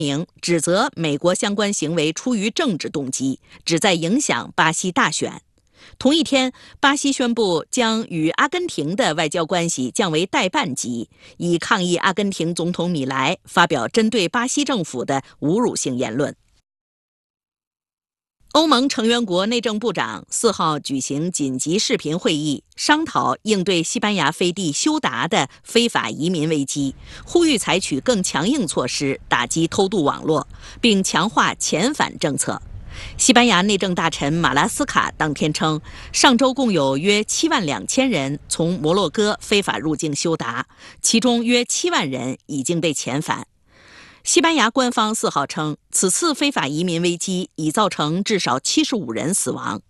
指责美国相关行为出于政治动机，旨在影响巴西大选。同一天，巴西宣布将与阿根廷的外交关系降为代办级，以抗议阿根廷总统米莱发表针对巴西政府的侮辱性言论。欧盟成员国内政部长4号举行紧急视频会议，商讨应对西班牙飞地休达的非法移民危机，呼吁采取更强硬措施打击偷渡网络，并强化遣返政策。西班牙内政大臣马拉斯卡当天称，上周共有约7万2千人从摩洛哥非法入境休达，其中约7万人已经被遣返。西班牙官方4号称，此次非法移民危机已造成至少75人死亡。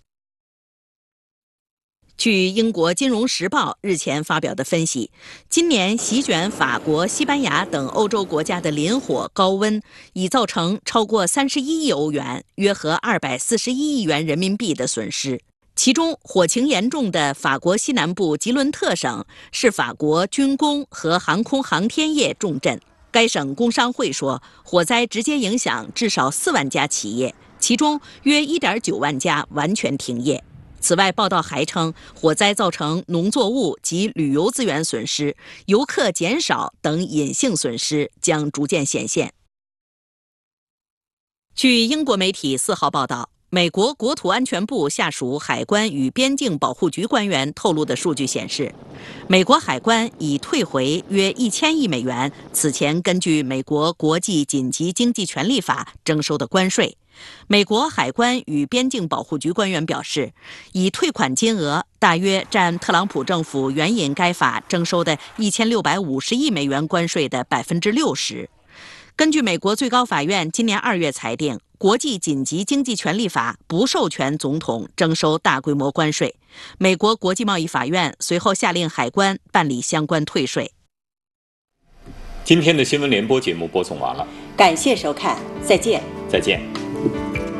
据英国《金融时报》日前发表的分析，今年席卷法国、西班牙等欧洲国家的林火高温已造成超过31亿欧元，约合241亿元人民币的损失。其中，火情严重的法国西南部吉伦特省是法国军工和航空航天业重镇。该省工商会说，火灾直接影响至少4万家企业，其中约1.9万家完全停业。此外，报道还称，火灾造成农作物及旅游资源损失、游客减少等隐性损失将逐渐显现。据英国媒体4号报道，美国国土安全部下属海关与边境保护局官员透露的数据显示，美国海关已退回约1000亿美元此前根据美国国际紧急经济权利法征收的关税。美国海关与边境保护局官员表示，已退款金额大约占特朗普政府援引该法征收的1650亿美元关税的60%。根据美国最高法院今年2月裁定，国际紧急经济权利法不授权总统征收大规模关税。美国国际贸易法院随后下令海关办理相关退税。 今天的新闻联播节目播送完了， 感谢收看，再见。 再见。